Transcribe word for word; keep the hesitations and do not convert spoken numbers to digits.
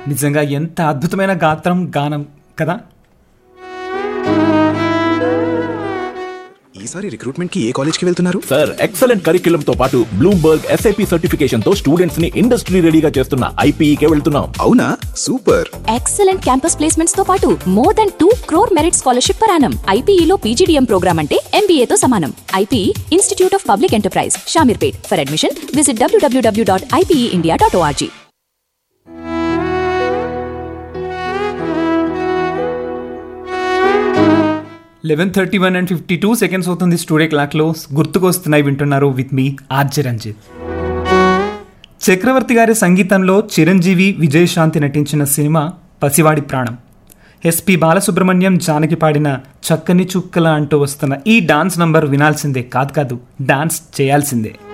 నిజంగా ఎంత అద్భుతమైన గాత్రం, గానం కదా. ఈసారి రిక్రూట్మెంట్ కి ఏ కాలేజ్ కి వెళ్తున్నారు సార్? ఎక్సలెంట్ కరిక్యులం తో పాటు బ్లూంబర్గ్ ఎస్ఐపి సర్టిఫికేషన్ తో స్టూడెంట్స్ ని ఇండస్ట్రీ రెడీగా చేస్తున్న ఐపీఈ కే వెళ్తున్నాం. అవునా, సూపర్. ఎక్సలెంట్ క్యాంపస్ ప్లేస్మెంట్స్ తో పాటు more than two crore merit scholarship per annum. ఐపీఈలో PGDM programme అంటే ఎంబీఏ తో సమానం. IPE institute of public enterprise, Shamirpet. For admission visit WWW dot ఐపీఈఇండియా dot ORG. Eleven thirty one and fifty two seconds అవుతుంది studio క్లాక్లో. గుర్తుకొస్తున్నాయి వింటున్నారు with me RJ Ranjith. చక్రవర్తి గారి సంగీతంలో చిరంజీవి, విజయశాంతి నటించిన సినిమా పసివాడి ప్రాణం. ఎస్పి బాలసుబ్రహ్మణ్యం, జానకి పాడిన చక్కని చుక్కల అంటూ వస్తున్న ఈ డాన్స్ నంబర్ వినాల్సిందే, కాదు కాదు డాన్స్ చేయాల్సిందే.